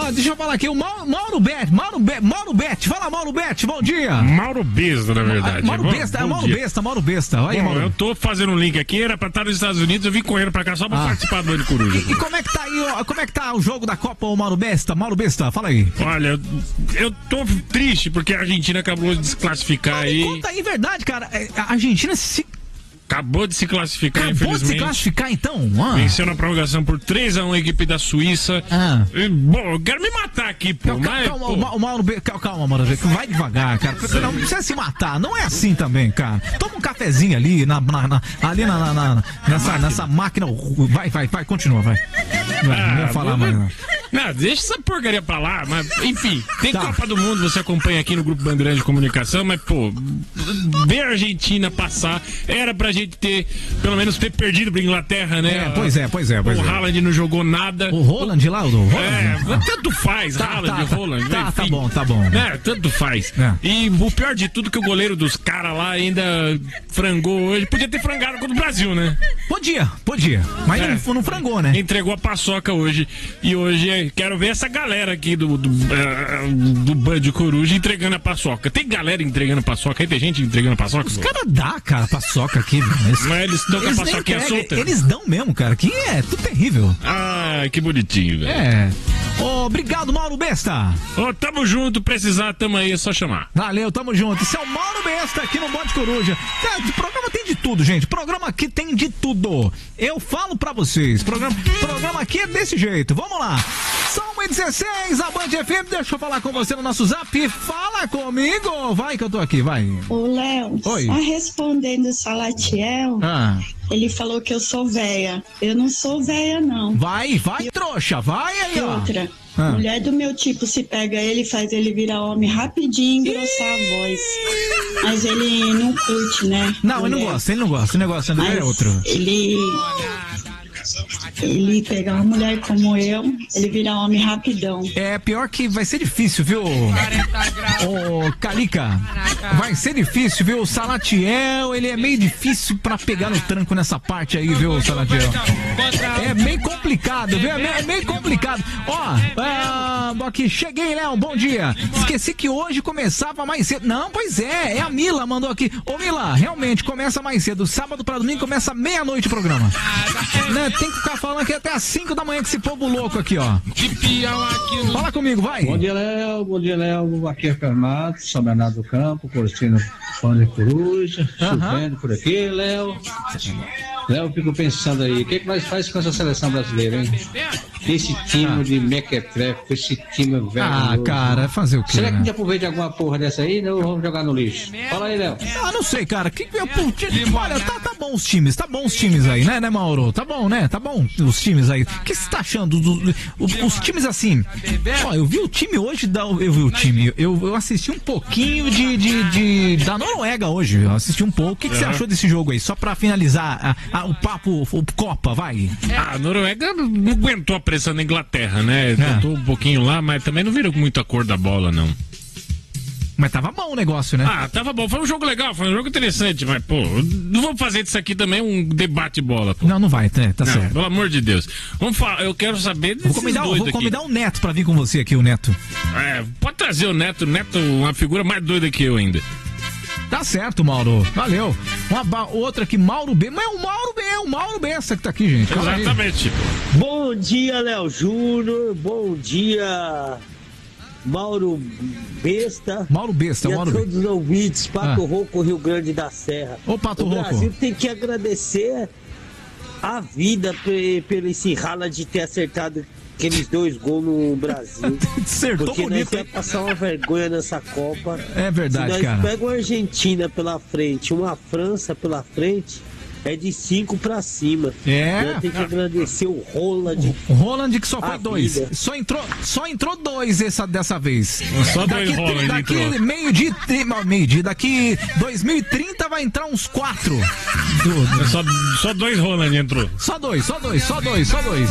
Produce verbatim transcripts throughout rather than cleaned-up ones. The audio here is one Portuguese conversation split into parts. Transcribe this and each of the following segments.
Ó, deixa eu falar aqui, o Mauro, Mauro Bet, Mauro Bet, Mauro Bet, fala Mauro Bet, bom dia. Mauro Besta, na verdade. Mauro bom, Besta, bom Mauro dia. Besta, Mauro Besta. Aí, Bom, Mauro. eu tô fazendo um link aqui, era pra estar nos Estados Unidos, eu vim correndo pra cá só pra Ah. participar do Band Coruja. E, e como é que tá aí, ó, como é que tá o jogo da Copa, o Mauro Besta? Mauro Besta, fala aí. Olha, eu, eu tô triste porque a Argentina acabou de desclassificar Me aí. conta aí, verdade, cara, é, a Argentina se... Acabou de se classificar, Acabou de se infelizmente. classificar, então? Ah. Venceu na prorrogação por três a um a equipe da Suíça. Ah. E, bom, eu quero me matar aqui, pô. Calma, mas, calma, pô, o Ma- o Mauro, Be- cal- calma, Mauro, Be- vai devagar, cara. Não precisa se matar, não é assim também, cara. Toma um cafezinho ali, na, na- na- ali na, na- na- nessa, nessa máquina. Vai, vai, vai, continua, vai. Vai, Ah, não ia falar mais, não. Não, deixa essa porcaria pra lá, mas enfim, tem Tá. Copa do Mundo, você acompanha aqui no Grupo Bandeirante de Comunicação, mas pô, ver a Argentina passar, era pra gente ter, pelo menos ter perdido pra Inglaterra, né? É, pois é, pois é, pois o é. Haaland não jogou nada. O Roland lá, o do Roland? É, tanto faz, Tá, Haaland tá, e tá. Roland. Tá, enfim. tá bom, tá bom. É, tanto faz. É. E o pior de tudo que o goleiro dos caras lá ainda frangou hoje. Podia ter frangado contra o Brasil, né? Podia, podia. Mas É. não, não frangou, né? Entregou a paçoca hoje. E hoje é, quero ver essa galera aqui do, do, eh, do Band Coruja entregando a paçoca. Tem galera entregando paçoca aí? Tem gente entregando paçoca? Os caras dão, cara, paçoca aqui, velho. Eles, Mas eles dão com a eles nem paçoquinha entregam, solta? Eles dão mesmo, cara. Que é tudo terrível. Ah, que bonitinho, velho. É. Obrigado, Mauro Besta. Ô, tamo junto, precisar, tamo aí, é só chamar. Valeu, tamo junto. Esse é o Mauro Besta aqui no Bode Coruja. É, o programa tem de tudo, gente. O programa aqui tem de tudo. Eu falo pra vocês. Programa, programa aqui é desse jeito. Vamos lá. São uma e dezesseis, a Band F M. Deixa eu falar com você no nosso zap. Fala comigo. Vai que eu tô aqui, vai. Ô, Léo, Oi. só respondendo o Salatiel, Ah, ele falou que eu sou véia. Eu não sou véia, não. vai, vai, trouxa. Vai aí, E ó. outra, Ah. mulher do meu tipo, se pega ele, faz ele virar homem rapidinho, engrossar a voz. Mas ele não curte, né? Não, ele não Mulher. gosta, ele não gosta. O negócio Mas é outro. Ele. Ele pegar uma mulher como eu, ele virar homem rapidão. É pior que vai ser difícil, viu? Ô, Calica, vai ser difícil, viu? O Salatiel, ele é meio difícil pra pegar no tranco nessa parte aí, viu, Salatiel? É bem complicado, viu? É meio, é meio complicado. Ó, ah, aqui, cheguei, Léo, bom dia. Esqueci que hoje começava mais cedo. Não, pois é, é a Mila, mandou aqui. Ô, Mila, realmente, começa mais cedo. Sábado pra domingo começa meia-noite o programa. Né, tem que ficar falando aqui até às cinco da manhã com esse povo louco aqui, ó. Fala comigo, vai. Bom dia, Léo. Bom dia, Léo. Aqui é Fernando, São Bernardo do Campo, curtindo Pão de Coruja, Aham. chovendo por aqui, Léo. Léo, eu fico pensando aí, o que, que nós faz com essa seleção brasileira, hein? Esse time de mequetrefe, esse time velho. Ah, cara, fazer o quê, Será que a né? gente aproveita alguma porra dessa aí? Não, vamos jogar no lixo. Fala aí, Léo. Ah, não sei, cara. Que, eu, pô, ti- olha, tá, tá bom os times, tá bom os times aí, né, né, Mauro? Tá bom, né? Tá bom os times aí. O que você tá achando? Do, do- o- os times assim. Ó, eu vi o time hoje, da, eu vi o time. Eu, eu assisti um pouquinho de, de, de- da Noruega hoje. Eu assisti um pouco. O que, que você achou desse jogo aí? Só pra finalizar a- a- o papo, o Copa, vai. Ah, a Noruega não aguentou a pressão da Inglaterra, né? Tentou um pouquinho lá, mas também não virou com muita cor da bola, não. Mas tava bom o negócio, né? Ah, tava bom. Foi um jogo legal, foi um jogo interessante, mas, pô, não vamos fazer disso aqui também um debate bola, pô. Não, não vai, né? Tá Não, certo. pelo amor de Deus. Vamos falar, eu quero saber desses Vou convidar, doidos vou aqui. convidar o Neto pra vir com você aqui, o Neto. É, pode trazer o Neto, o Neto, uma figura mais doida que eu ainda. Tá certo, Mauro. Valeu. Uma ba- outra aqui, Mauro B. Mas é o Mauro B, é o Mauro Bessa que tá aqui, gente. Fala aí. Exatamente. Bom dia, Léo Júnior. Bom dia, Mauro Besta. Mauro Besta, E a Mauro B. todos os ouvintes, Pato Ah. Rouco, Rio Grande da Serra. Ô, Pato o Rouco. Brasil tem que agradecer a vida pe- pelo esse rala de ter acertado aqueles dois gols no Brasil. Acertou Porque nós bonito, ia hein? passar uma vergonha nessa Copa. É verdade, Se nós cara. pega uma Argentina pela frente, uma França pela frente, é de cinco pra cima. É. Nós tem que agradecer o Roland. O Roland que só foi A dois. vida. Só entrou, só entrou dois essa, dessa vez. Só dois daqui, Roland daqui entrou. meio dia, meio dia, daqui dois mil e trinta vai entrar uns quatro. Do- do- Só, só dois Roland entrou. Só dois, só dois, só dois, só dois.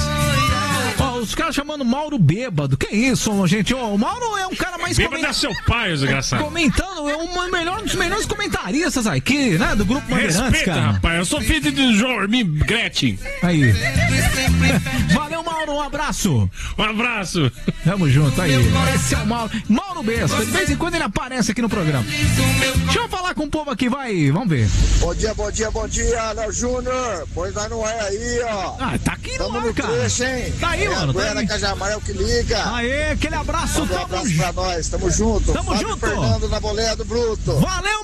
Ó, os caras chamando Mauro bêbado. Que isso, gente? Ó, o Mauro é um cara mais Bêbado comen- é seu pai, o desgraçado. comentando, é um melhor, um dos melhores comentaristas aqui, né? Do Grupo Bandeirantes, Respeita, cara. rapaz. Eu sou filho de Jormi Gretchen. Aí. Valeu, Mauro. Mauro, um abraço. Um abraço. Tamo junto aí. Esse é o Mauro. Mauro Besta. De vez em quando ele aparece aqui no programa. Deixa eu falar com o povo aqui, vai. Vamos ver. Bom dia, bom dia, bom dia, Léo Júnior. Pois nós não é aí, ó. Ah, tá aqui Tamo no ar, no cara. trecho, hein? Tá aí, é mano. A Goiânia tá Cajamar é o que liga. Aê, aquele abraço. Manda um Tamo abraço pra nós. Tamo junto. Tamo Fábio junto. Fernando na boleia do Bruto. Valeu,